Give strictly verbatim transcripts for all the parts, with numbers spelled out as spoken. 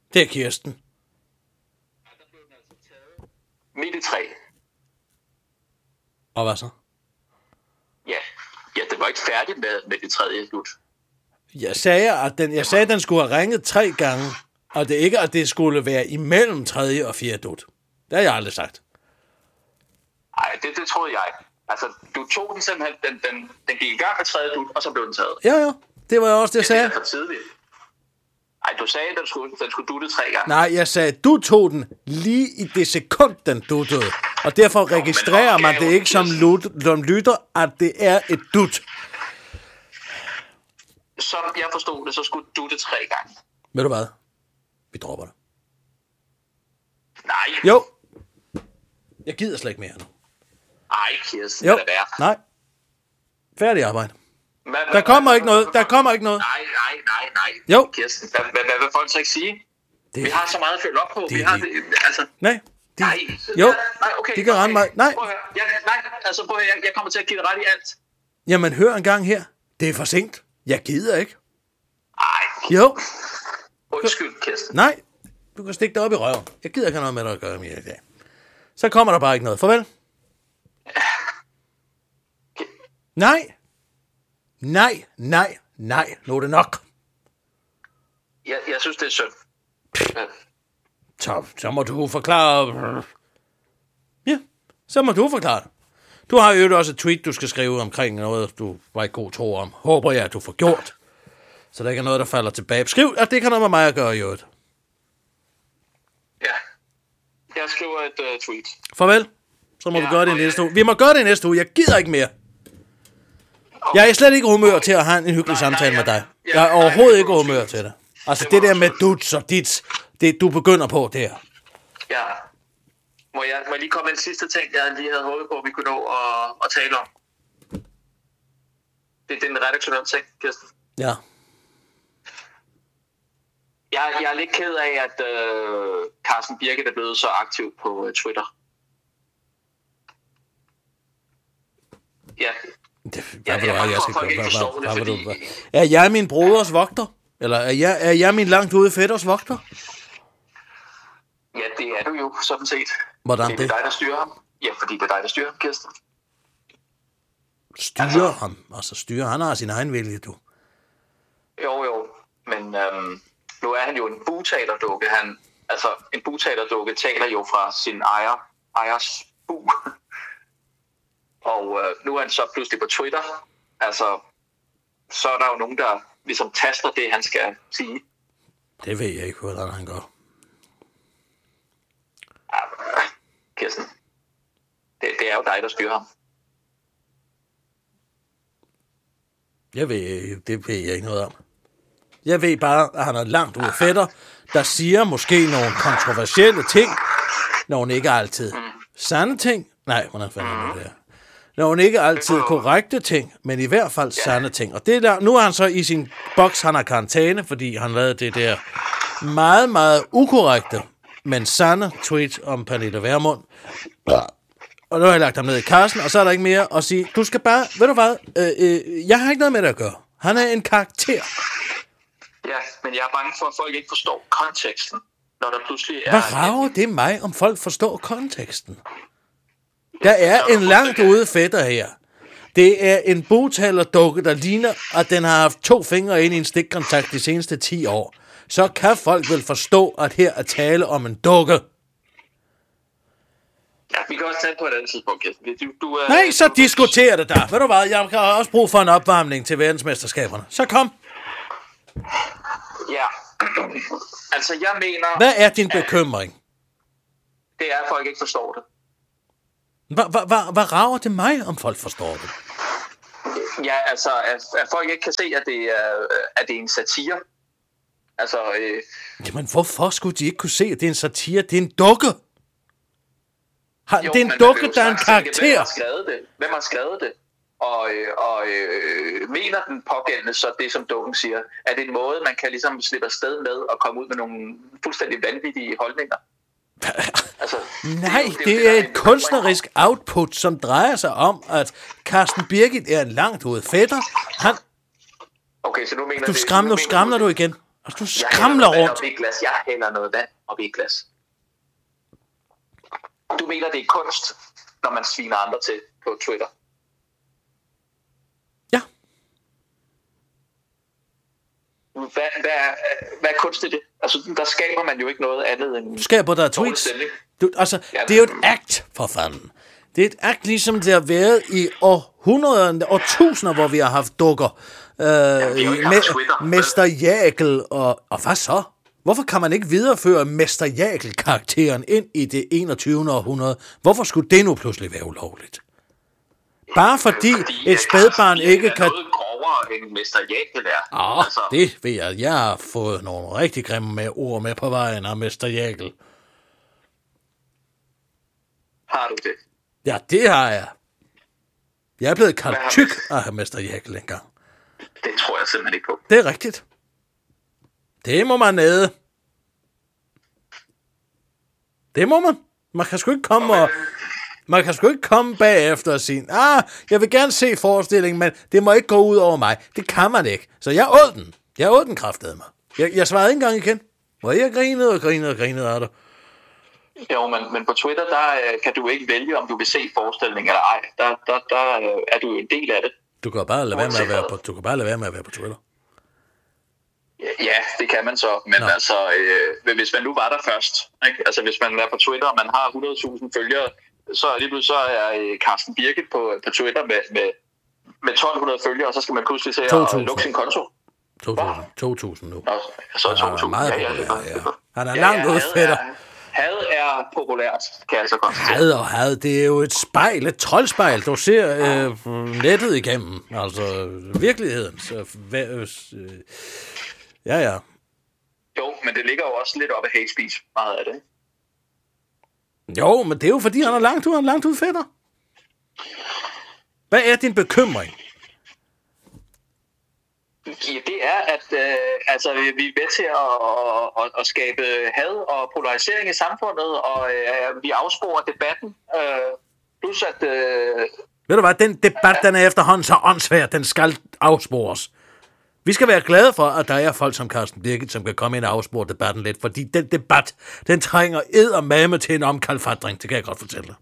Det er Kirsten. Midt i tre. Og hvad så? Ja, ja, det var ikke færdigt med, med det tredje slut. Jeg sagde, at den, jeg sagde, at den skulle have ringet tre gange, og det ikke, at det skulle være imellem tredje og fjerde dut. Det har jeg aldrig sagt. Nej, det, det troede jeg. Altså, du tog den simpelthen, den, den, den gik i gang med tredje dut, og så blev den taget. Ja, ja. Det var også det, jeg sagde. Det er for tidligt. Ej, du sagde, at den skulle, den skulle dutte tre gange. Nej, jeg sagde, at du tog den lige i det sekund, den duttede. Og derfor registrerer man det ikke som, lut, som lytter, at det er et dut. Som jeg forstod det, så skulle dutte tre gange. Ved du hvad? Vi dropper det. Nej. Jo. Jeg gider slet ikke mere nu. Ej, Kirsten, jo. det er Nej. Færdig arbejde. Hva, hva, der kommer hva, ikke noget. Der kommer ikke noget. Nej, nej, nej, nej. Jo. Kirsten, hvad, hvad, hvad vil folk så ikke sige? Det, vi har så meget at følge op på. Det, vi har det, altså... Nej. De, nej. Jo. Ja, nej, okay. De kan okay. rende mig. Nej. Prøv at høre. Ja, nej, altså prøv at høre. Jeg, jeg kommer til at give dig ret i alt. Jamen, hør en gang her. Det er for sent. Jeg gider ikke. Ej. Jo. Undskyld, Kirsten. Nej. Du kan stikke dig op i røven. Jeg gider ikke have noget med dig at gøre mere i dag. Så kommer der bare ikke noget. Farvel. Nej. Nej, nej, nej. Nu er det nok. Jeg, jeg synes, det er synd. Ja. Så, så må du forklare... Ja, så må du forklare det. Du har jo også et tweet, du skal skrive omkring noget, du var i god tro om. Håber jeg, at du får gjort. Så der ikke er noget, der falder tilbage. Skriv, at det kan noget med mig at gøre, jo. Ja. Jeg skriver et uh, tweet. Farvel. Så må ja, vi gøre det i jeg... næste uge. Vi må gøre det i næste uge. Jeg gider ikke mere. Okay. Jeg er slet ikke humør okay. til at have en hyggelig nej, samtale nej, med dig. Jeg er overhovedet ikke humør til det. Altså det, det der med duts og dit, det du begynder på der. Ja. Må jeg, må jeg lige komme med en sidste ting, jeg lige havde håbet på, at vi kunne nå at, at tale om? Det er den redaktionelle ting, Kirsten. Ja. Jeg, jeg er lidt ked af, at øh, Carsten Birgit er blevet så aktiv på øh, Twitter. Ja. Det, ja, hvad jeg, jeg, jeg, jeg skal folk ikke forstår det, fordi... du, er jeg min broders vogter? Eller er jeg, er jeg min langt ude fætters vogter? Ja, det er du jo, sådan set. Hvordan fordi det? det er dig, der styrer ham. Ja, fordi det er dig, der styrer ham, Kirsten. Styrer altså, ham? Altså styrer? Han har sin egen vilje, du. Jo, jo. Men øhm, nu er han jo en bugtalerdukke. Han, altså, en bugtalerdukke taler jo fra sin ejer, ejers bug. Og øh, nu er han så pludselig på Twitter. Altså, så er der jo nogen, der ligesom taster det, han skal sige. Det ved jeg ikke, hvordan han gør. Ja, Kirsten. Det, det er jo dig, der styrer ham. Jeg ved, det ved jeg ikke noget om. Jeg ved bare, at han er langt ude fætter, der siger måske nogle kontroversielle ting, når hun ikke altid sande ting. Nej, hvordan fanden er det der? Når hun ikke altid korrekte ting, men i hvert fald sande ting. Og det der, nu er han så i sin boks, han har karantæne, fordi han lavede det der meget, meget ukorrekte, men sande tweet om Pernille Vermund. Og nu har jeg lagt ham ned i kassen, og så er der ikke mere at sige. Du skal bare, ved du hvad, øh, øh, jeg har ikke noget med det at gøre. Han er en karakter. Ja, men jeg er bange for, at folk ikke forstår konteksten, når der pludselig er... Hvad rager det mig, om folk forstår konteksten? Der er en langt ude fætter her. Det er en bogtalerdukke, der ligner, at den har haft to fingre ind i en stikkontakt de seneste ti år. Så kan folk vel forstå, at her er tale om en dukke. Ja, vi kan også tage på et andet tidspunkt, Kirsten. Du, du, uh, Nej, så du, diskuterer det der. Ved du hvad, jeg har også brug for en opvarmning til verdensmesterskaberne. Så kom. Ja, altså jeg mener... Hvad er din bekymring? Det er, at folk ikke forstår det. Hvad rager det mig, om folk forstår det? Ja, altså, at, at folk ikke kan se, at det er, at det er en satire. Altså... Øh... Jamen, hvorfor skulle de ikke kunne se, at det er en satire? Det er en dukke. Har, jo, det er en dukke, der er en karakter. Hvem har skrevet det? Hvem har skrevet det? Og, øh, og øh, mener den pågældende så det, som dukken siger? Er det en måde, man kan ligesom slippe afsted med og komme ud med nogle fuldstændig vanvittige holdninger? Altså, Nej, det, det, det er et kunstnerisk output, som drejer sig om, at Carsten Birgit er en langt ude fætter. Han... Okay, så nu mener du skram, nu skramler du igen. Altså, du skramler rundt. Jeg glas. Jeg hælder noget vand op i et glas. Du mener, det er kunst, når man sviner andre til på Twitter? Ja. Hvad, hvad, er, hvad er kunst i det? Altså, der skaber man jo ikke noget andet end... Du skaber der tweets. Du, altså, ja, det er jo et akt, for fanden. Det er et akt, ligesom det har været i århundreder, årtusinder, hvor vi har haft dukker. Øh, me- Mester Jagel og... Og hvad så? Hvorfor kan man ikke videreføre Mester Jagel-karakteren ind i det enogtyvende århundrede? Hvorfor skulle det nu pludselig være ulovligt? Bare fordi, fordi et spædbarn ikke kan... noget grovere end Mester Jagel er. Ah, altså. Det ved jeg. Jeg har fået nogle rigtig grimme med ord med på vejen af Mester Jagel. Har du det? Ja, det har jeg. Jeg er blevet kaldt tyk af Mester Jagel engang. Det tror jeg simpelthen ikke på. Det er rigtigt. Det må man æde. Det må man. Man kan sgu ikke komme og... Man kan sgu ikke komme bagefter og sige, ah, jeg vil gerne se forestillingen, men det må ikke gå ud over mig. Det kan man ikke. Så jeg åd den. Jeg åd den kraftede mig. Jeg, jeg svarede ikke engang igen. Hvor jeg grinede og grinede og grinede af det. Jo, men, men på Twitter, der kan du ikke vælge, om du vil se forestillingen eller ej. Der, der, der er du en del af det. Du kan bare lade være med at være på, du kan bare lade være med at være på Twitter. Ja, det kan man så, men Nå. altså, øh, hvis man nu var der først, ikke? Altså hvis man er på Twitter, og man har hundrede tusind følgere, så lige pludselig så er Carsten Birgit på, på Twitter med, med, med tolv hundrede følgere, og så skal man pludselig se at lukke sin konto. to tusind nu. Nå, så er to tusind. Ja, ja, ja, ja. Han er langt ja, ja, ud, fætter. Had er populært, kan jeg altså godt sige. Had og had, det er jo et spejl, et troldspejl, du ser øh, nettet igennem, altså virkeligheden. Så, øh, ja, ja. Jo, men det ligger jo også lidt op af hate speech, meget af det, ikke? Jo, men det er jo fordi, han er langt ud, han er langt ud, fætter. Hvad er din bekymring? Ja, det er, at øh, altså, vi er med til at, at, at skabe had og polarisering i samfundet, og øh, vi afsporer debatten. Øh, plus at... Øh, Ved du hvad, den debat, den er efterhånden så åndssvær, den skal afspores. Vi skal være glade for, at der er folk som Carsten Birgit, som kan komme ind og afspore debatten lidt, fordi den debat, den trænger eddermame til en omkalfatring, det kan jeg godt fortælle dig.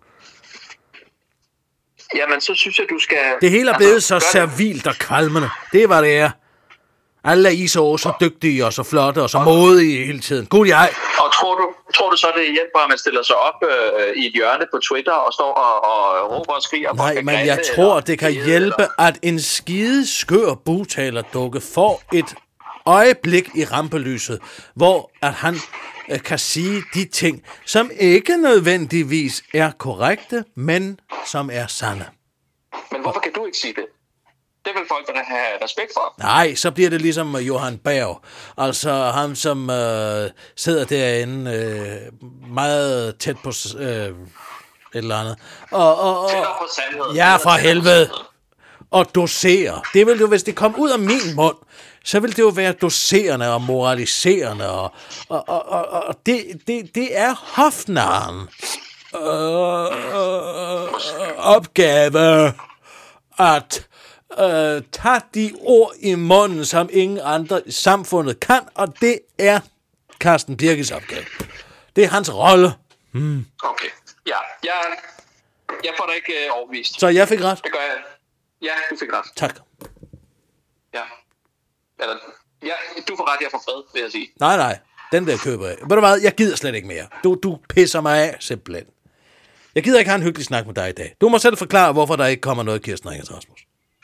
Jamen, så synes jeg, du skal... Det hele er blevet altså, så servilt og kvalmende. Det er, hvad det er. Alle er I så, så dygtige og så flotte og så modige hele tiden. God jeg. Og tror du, tror du så, det hjælper, at man stiller sig op øh, i et hjørne på Twitter og står og, og råber og skriger? Nej, men jeg tror, det kan hjælpe, eller? At en skide skør bugtalerdukke får et øjeblik i rampelyset, hvor at han øh, kan sige de ting, som ikke nødvendigvis er korrekte, men som er sande. Men hvorfor kan du ikke sige det? Det vil folk der have respekt for. Nej, så bliver det ligesom Johan Berg. Altså ham, som øh, sidder derinde øh, meget tæt på øh, et eller andet. Og, og, og, tættere på sandheden. Ja, for helvede. Og doserer. Det vil jo, hvis det kom ud af min mund, så vil det jo være doserende og moraliserende. Og, og, og, og, og det, det, det er hofnaren øh, øh, opgave at Øh, tag de ord i munden, som ingen andre i samfundet kan, og det er Carsten Birgits opgave. Det er hans rolle. Hmm. Okay. Ja, jeg, jeg får da ikke øh, overbevist. Så jeg fik ret? Det gør jeg. Ja, du fik ret. Tak. Ja. Eller, ja, du får ret, jeg får fred, vil jeg sige. Nej, nej. Den der køber jeg. Ved du hvad, jeg gider slet ikke mere. Du, du pisser mig af, simpelthen. Jeg gider ikke have en hyggelig snak med dig i dag. Du må selv forklare, hvorfor der ikke kommer noget Kirsten Ringers Rasmus.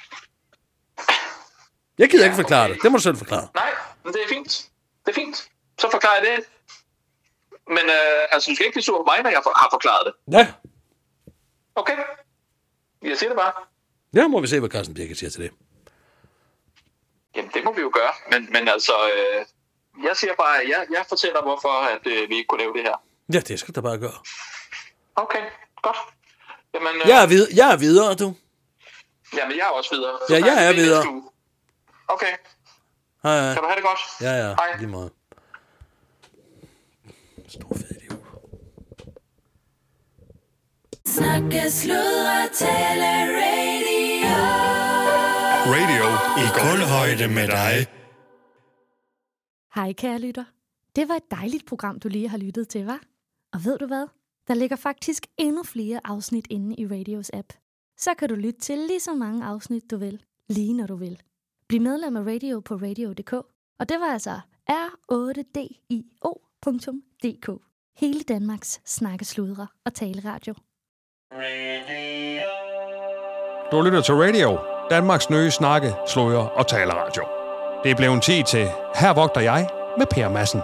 Jeg gider ja, ikke forklare okay. det. Det må du selv forklare. Nej, men det er fint. Det er fint. Så forklarer jeg det. Men øh, altså, du skal ikke blive sur på mig, når jeg har forklaret det. Ja. Okay. Jeg siger det bare. Ja, må vi se, hvad Carsten Birgit siger til det. Jamen, det må vi jo gøre. Men, men altså, øh, jeg siger bare, at jeg, jeg fortæller, hvorfor at, øh, vi ikke kunne lave det her. Ja, det skal du bare gøre. Okay, godt. Jamen, øh, jeg, er vid- jeg er videre, du. Jamen, jeg er også videre. Så ja, jeg er videre. Okay. Hej, hej. Kan du have det godt? Ja, ja. Hej. Lige måde. Stor fed idiot. Snakke, sludre, tale, radio. Radio i kulhøjde med dig. Hej kære lytter. Det var et dejligt program, du lige har lyttet til, hva'? Og ved du hvad? Der ligger faktisk endnu flere afsnit inde i Radios app. Så kan du lytte til lige så mange afsnit, du vil, lige når du vil. Bliv medlem af Radio på radio punktum d k. Og det var altså r otte d i o punktum d k. Hele Danmarks snakkesludre og taleradio. Du lytter til Radio, Danmarks nye snakke, sludre og taleradio. Det er blevet tid til Her vogter jeg med Per Madsen.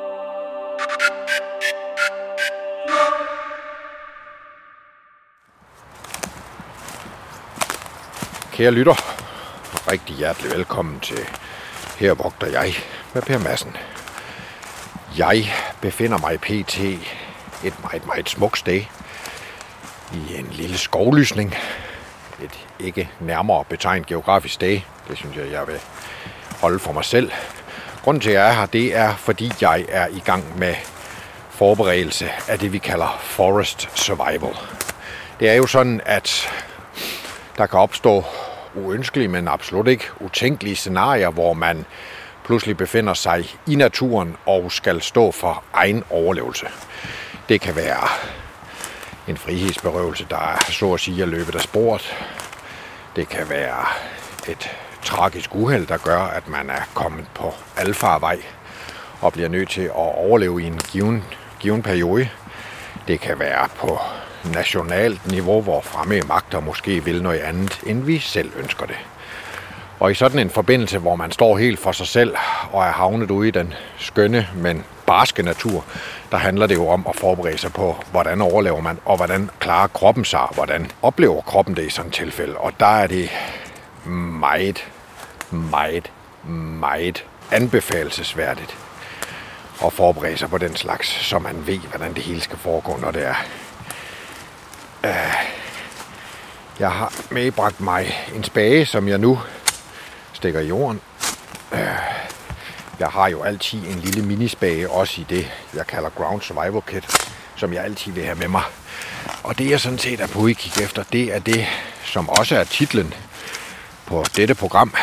Kære lytter, rigtig hjertelig velkommen til Her vogter jeg med Per Madsen. Jeg befinder mig pt. Et meget, meget smukt sted i en lille skovlysning. Et ikke nærmere betegnet geografisk sted. Det synes jeg, jeg vil holde for mig selv. Grunden til, at jeg er her, det er, fordi jeg er i gang med forberedelse af det, vi kalder Forest Survival. Det er jo sådan, at der kan opstå uønskelige, men absolut ikke utænkelige scenarier, hvor man pludselig befinder sig i naturen og skal stå for egen overlevelse. Det kan være en frihedsberøvelse, der er så at sige at løbet af sporet. Det kan være et tragisk uheld, der gør, at man er kommet på alfarvej og bliver nødt til at overleve i en given, given periode. Det kan være på nationalt niveau, hvor fremmede magter måske vil noget andet, end vi selv ønsker det. Og i sådan en forbindelse, hvor man står helt for sig selv og er havnet ude i den skønne, men barske natur, der handler det jo om at forberede sig på, hvordan overlever man, og hvordan klarer kroppen sig, og hvordan oplever kroppen det i sådan et tilfælde. Og der er det meget, meget, meget anbefalesværdigt at forberede sig på den slags, så man ved, hvordan det hele skal foregå, når det er. Jeg har medbragt mig en spade, som jeg nu stikker i jorden. Jeg har jo altid en lille minispade, også i det, jeg kalder Ground Survival Kit, som jeg altid vil have med mig. Og det, jeg sådan set er på udkig efter, det er det, som også er titlen på dette program.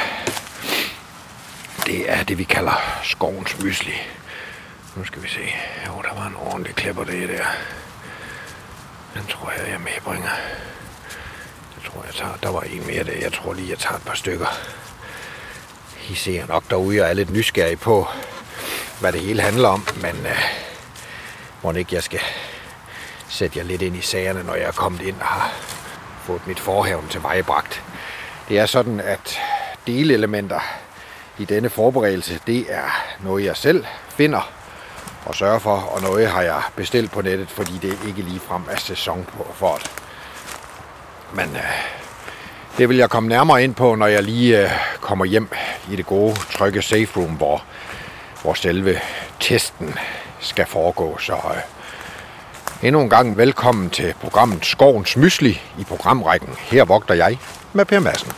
Det er det, vi kalder skovens mysli. Nu skal vi se. Jo, der var en ordentlig klipper det der. Den tror jeg, jeg medbringer. Jeg tror, jeg tager... Der var en mere der. Jeg tror lige, jeg tager et par stykker. I ser nok derude og er lidt nysgerrige på, hvad det hele handler om. Men øh, må ikke, jeg skal sætte jer lidt ind i sagerne, når jeg er kommet ind og har fået mit forhaven til vejbragt. Det er sådan, at delelementer i denne forberedelse, det er noget, jeg selv finder og sørger for, og noget har jeg bestilt på nettet, fordi det ikke ligefrem er sæson på for det. Men øh, det vil jeg komme nærmere ind på, når jeg lige øh, kommer hjem i det gode, trygge safe room, hvor, hvor selve testen skal foregå. Så øh, endnu en gang velkommen til programmet Skovens Mysli i programrækken Her vogter jeg med Per Madsen.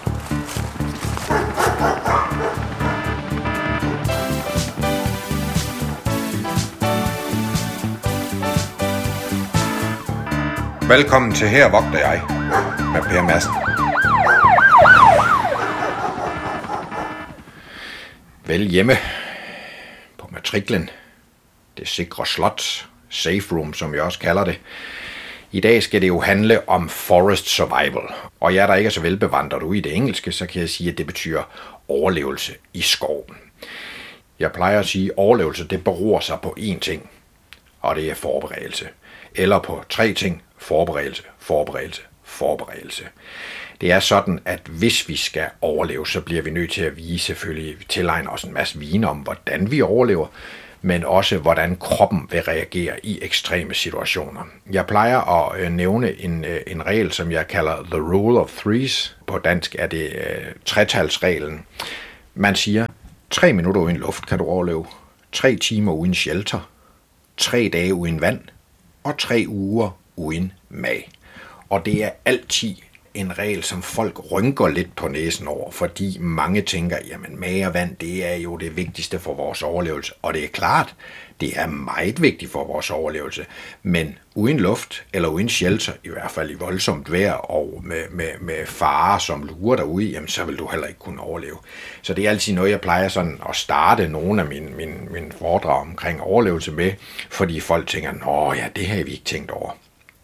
Velkommen til Her vogter jeg med Per Madsen. Vel hjemme på matriklen, det sikre slot, safe room, som jeg også kalder det. I dag skal det jo handle om forest survival. Og jeg, der ikke er så velbevandret ude i det engelske, så kan jeg sige, at det betyder overlevelse i skoven. Jeg plejer at sige, at overlevelse det beror sig på én ting, og det er forberedelse. Eller på tre ting, forberedelse, forberedelse, forberedelse. Det er sådan, at hvis vi skal overleve, så bliver vi nødt til at vise, selvfølgelig tilegne os en masse viden om, hvordan vi overlever, men også hvordan kroppen vil reagere i ekstreme situationer. Jeg plejer at nævne en, en regel, som jeg kalder The Rule of Threes. På dansk er det uh, tretalsreglen. Man siger, tre minutter uden luft kan du overleve, tre timer uden shelter, tre dage uden vand og tre uger uden mad. Og det er altid en regel, som folk rynker lidt på næsen over, fordi mange tænker, jamen mad og vand, det er jo det vigtigste for vores overlevelse. Og det er klart, det er meget vigtigt for vores overlevelse, men uden luft eller uden shelter, i hvert fald i voldsomt vejr og med, med, med farer, som lurer derude, jamen så vil du heller ikke kunne overleve. Så det er altid noget, jeg plejer sådan at starte nogle af mine, mine, mine foredrag omkring overlevelse med, fordi folk tænker, nå ja, det har vi ikke tænkt over.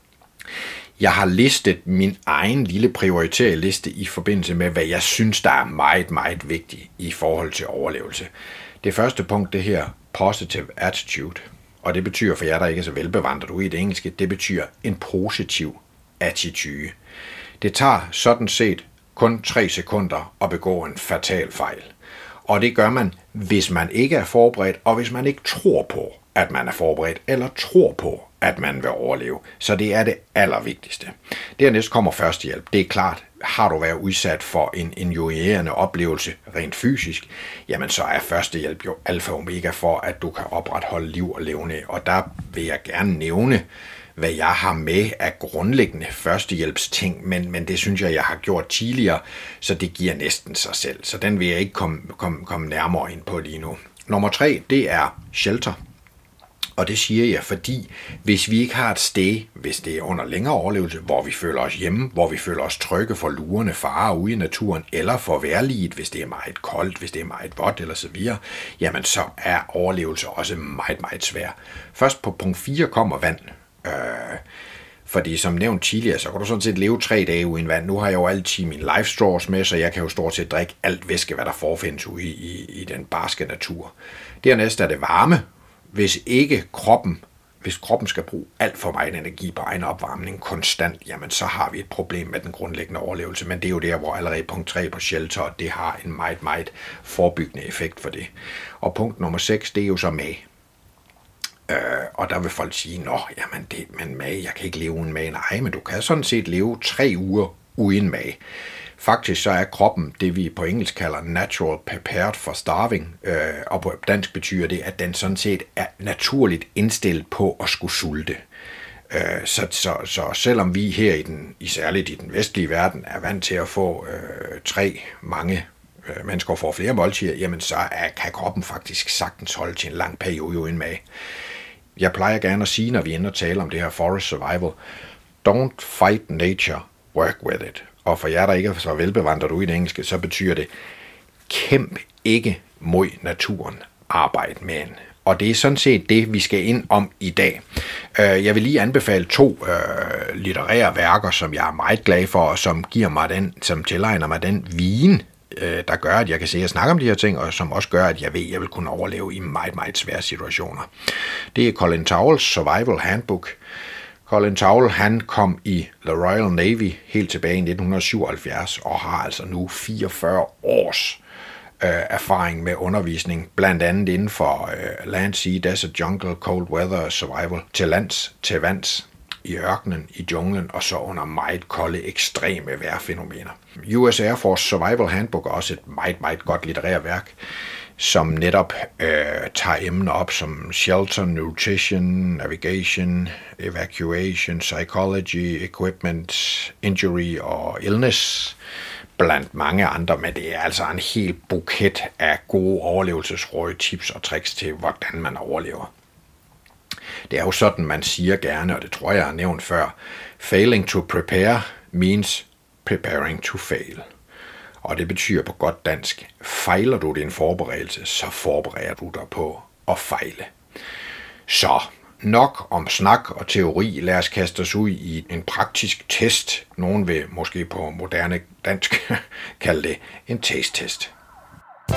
Jeg har listet min egen lille prioriteringsliste i forbindelse med, hvad jeg synes, der er meget, meget vigtigt i forhold til overlevelse. Det første punkt, det her, positive attitude, og det betyder, for jer, der ikke er så velbevandret ude i det engelske, det betyder en positiv attitude. Det tager sådan set kun tre sekunder at begå en fatal fejl. Og det gør man, hvis man ikke er forberedt, og hvis man ikke tror på, at man er forberedt, eller tror på, at man vil overleve. Så det er det allervigtigste. Dernæst kommer førstehjælp. Det er klart, har du været udsat for en injurierende oplevelse rent fysisk, jamen så er førstehjælp jo alfa og omega for, at du kan opretholde liv og levende. Og der vil jeg gerne nævne, hvad jeg har med af grundlæggende førstehjælpsting, men, men det synes jeg, jeg har gjort tidligere, så det giver næsten sig selv. Så den vil jeg ikke komme, komme, komme nærmere ind på lige nu. Nummer tre, det er shelter. Og det siger jeg, fordi hvis vi ikke har et sted, hvis det er under længere overlevelse, hvor vi føler os hjemme, hvor vi føler os trygge for lurende farer ude i naturen, eller for vejrliget, hvis det er meget koldt, hvis det er meget vådt eller så videre, jamen så er overlevelse også meget, meget svær. Først på punkt fire kommer vand. Øh, fordi som nævnt tidligere, så kan du sådan set leve tre dage uden vand. Nu har jeg jo altid mine life straws med, så jeg kan jo stort set drikke alt væske, hvad der forfindes ude i, i, i den barske natur. Dernæst er det varme. Hvis ikke kroppen, hvis kroppen skal bruge alt for meget energi på egen opvarmning konstant, jamen så har vi et problem med den grundlæggende overlevelse. Men det er jo der, hvor allerede punkt tre på shelter, det har en meget, meget forebyggende effekt for det. Og punkt nummer seks, det er jo så mag. Øh, og der vil folk sige, nå, jamen det, men mag, jeg kan ikke leve uden mag. Nej, men du kan sådan set leve tre uger uden mag. Faktisk så er kroppen det, vi på engelsk kalder natural prepared for starving, øh, og på dansk betyder det, at den sådan set er naturligt indstillet på at skulle sulte. Øh, så, så, så selvom vi her i den, i særligt i den vestlige verden, er vant til at få øh, tre mange øh, mennesker får flere måltider, jamen så er, kan kroppen faktisk sagtens holde til en lang periode uden mag. Jeg plejer gerne at sige, når vi ender og taler om det her forest survival, don't fight nature, work with it. Og for jer, der ikke er så velbevandret ude i det engelske, så betyder det, kæmp ikke mod naturen, arbejde med den. Og det er sådan set det, vi skal ind om i dag. Jeg vil lige anbefale to øh, litterære værker, som jeg er meget glad for, og som giver mig den, som tilegner mig den viden, øh, der gør, at jeg kan se og snakke om de her ting, og som også gør, at jeg ved, at jeg vil kunne overleve i meget, meget svære situationer. Det er Colin Towles Survival Handbook. Colin Towle, han kom i The Royal Navy helt tilbage i nitten syvoghalvfjerds og har altså nu fireogfyrre års øh, erfaring med undervisning, blandt andet inden for øh, land, sea, desert, jungle, cold weather, survival, til lands, til vands, i ørkenen, i junglen og så under meget kolde, ekstreme vejrfænomener. U S Air Force Survival Handbook er også et meget, meget godt litterært værk, som netop øh, tager emner op som shelter, nutrition, navigation, evacuation, psychology, equipment, injury og illness, blandt mange andre, men det er altså en hel buket af gode overlevelsesråd, tips og tricks til, hvordan man overlever. Det er jo sådan, man siger gerne, og det tror jeg har nævnt før, failing to prepare means preparing to fail. Og det betyder på godt dansk, fejler du din forberedelse, så forbereder du dig på at fejle. Så nok om snak og teori. Lad os kaste os ud i en praktisk test. Nogen vil måske på moderne dansk kalde det en taste-test.